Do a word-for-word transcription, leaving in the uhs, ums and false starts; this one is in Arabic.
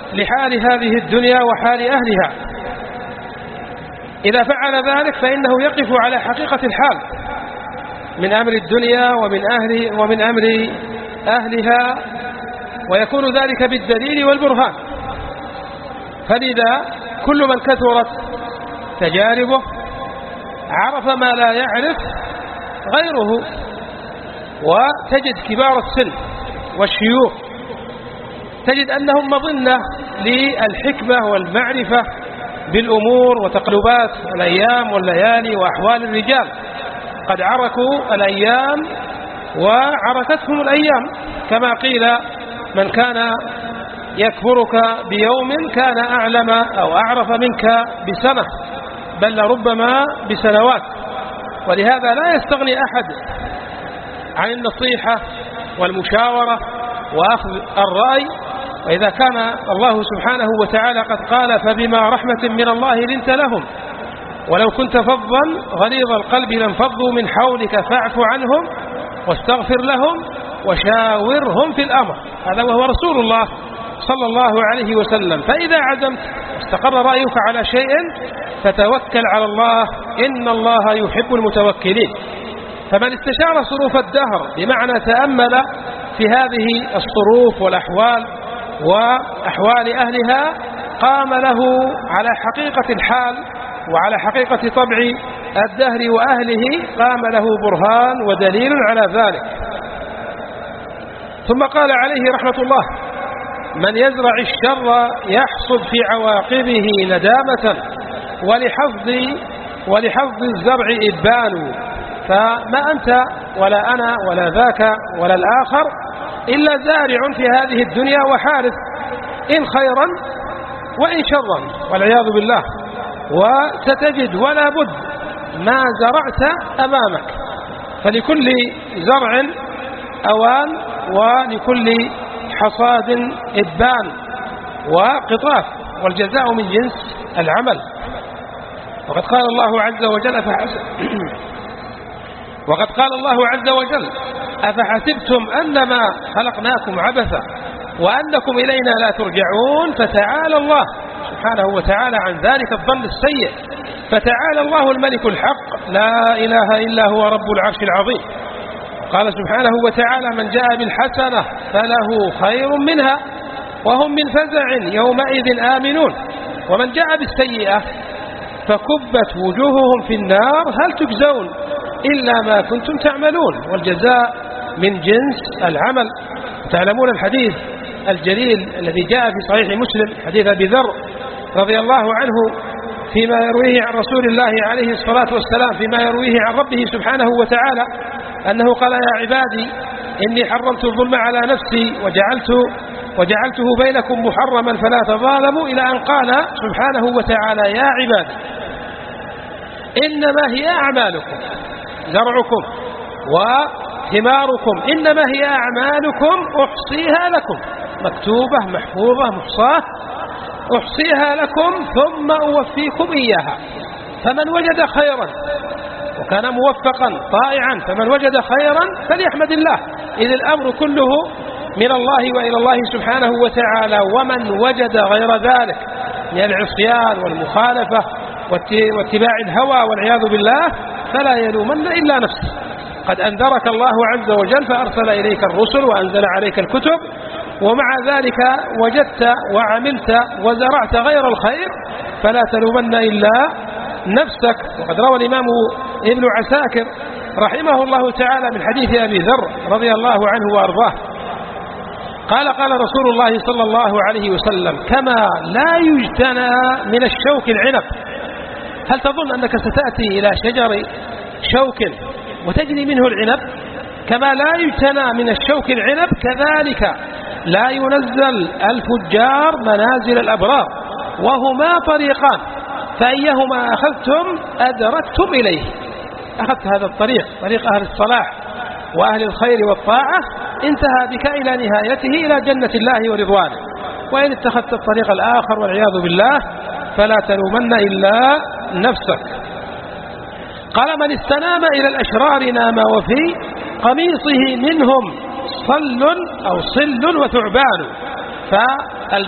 لحال هذه الدنيا وحال أهلها. إذا فعل ذلك فإنه يقف على حقيقة الحال من أمر الدنيا ومن أهل ومن أمر أهلها، ويكون ذلك بالدليل والبرهان. فلذا كل من كثرت تجاربه عرف ما لا يعرف غيره. وتجد كبار السن والشيوخ تجد أنهم مظنة للحكمة والمعرفة بالأمور وتقلبات الأيام والليالي وأحوال الرجال. قد عركوا الأيام وعركتهم الأيام، كما قيل من كان يكفرك بيوم كان أعلم أو أعرف منك بسنة، بل ربما بسنوات. ولهذا لا يستغني أحد عن النصيحة والمشاورة وأخذ الرأي. وإذا كان الله سبحانه وتعالى قد قال فبما رحمة من الله لنت لهم ولو كنت فظا غليظ القلب لانفضوا من حولك فاعف عنهم واستغفر لهم وشاورهم في الأمر. هذا وهو رسول الله صلى الله عليه وسلم. فإذا عزمت استقر رأيك على شيء فتوكل على الله، إن الله يحب المتوكلين. فمن استشار صروف الدهر بمعنى تأمل في هذه الصروف والأحوال وأحوال أهلها قام له على حقيقة الحال وعلى حقيقة طبع الدهر وأهله، قام له برهان ودليل على ذلك. ثم قال عليه رحمة الله: من يزرع الشر يحصد في عواقبه ندامة ولحظ ولحظ الزرع إبان. فما أنت ولا أنا ولا ذاك ولا الآخر إلا زارع في هذه الدنيا وحارث، إن خيرا وإن شرا والعياذ بالله. وستجد ولا بد ما زرعت أمامك، فلكل زرع أوان ولكل حصاد إبان وقطاف، والجزاء من جنس العمل. وقد قال الله عز وجل وقد قال الله عز وجل أفحسبتم أنما خلقناكم عبثا وأنكم إلينا لا ترجعون. فتعالى الله سبحانه وتعالى عن ذلك الظن السيء، فتعالى الله الملك الحق لا إله إلا هو رب العرش العظيم. قال سبحانه وتعالى: من جاء بالحسنة فله خير منها وهم من فزع يومئذ آمنون، ومن جاء بالسيئة فكبت وجوههم في النار هل تجزون إلا ما كنتم تعملون، والجزاء من جنس العمل. تعلمون الحديث الجليل الذي جاء في صحيح مسلم، حديث أبي ذر رضي الله عنه فيما يرويه عن رسول الله عليه الصلاة والسلام، فيما يرويه عن ربه سبحانه وتعالى أنه قال: يا عبادي إني حرمت الظلم على نفسي وجعلت وجعلته بينكم محرما فلا تظالموا، إلى أن قال سبحانه وتعالى: يا عبادي إنما هي أعمالكم، زرعكم وثماركم إنما هي أعمالكم أحصيها لكم، مكتوبة محفوظة محصاة، أحصيها لكم ثم أوفيكم إياها. فمن وجد خيرا وكان موفقا طائعا فمن وجد خيرا فليحمد الله، إذ الأمر كله من الله وإلى الله سبحانه وتعالى. ومن وجد غير ذلك من العصيان والمخالفة واتباع الهوى والعياذ بالله فلا يلومن إلا نفسه. قد أنذرك الله عز وجل فأرسل إليك الرسل وأنزل عليك الكتب، ومع ذلك وجدت وعملت وزرعت غير الخير فلا تلومن إلا نفسك. وقد روى الإمام ابن عساكر رحمه الله تعالى من حديث أبي ذر رضي الله عنه وأرضاه قال: قال رسول الله صلى الله عليه وسلم: كما لا يجتنى من الشوك العنب. هل تظن أنك ستأتي إلى شجر شوك وتجني منه العنب؟ كما لا يجتنى من الشوك العنب كذلك لا ينزل الفجار منازل الأبرار، وهما طريقان فأيهما أخذتم أدركتم إليه. أخذت هذا الطريق، طريق أهل الصلاح وأهل الخير والطاعة، انتهى بك إلى نهايته إلى جنة الله ورضوانه. وإن اتخذت الطريق الآخر والعياذ بالله فلا تلومن إلا نفسك. قال: من استنام إلى الأشرار نام وفي قميصه منهم صل أو صل وثعبان.